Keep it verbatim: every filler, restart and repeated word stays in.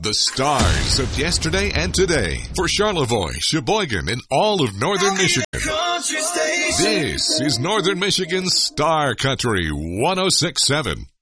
The stars of yesterday and today for Charlevoix, Sheboygan, and all of Northern Michigan. This is Northern Michigan's Star Country one oh six point seven.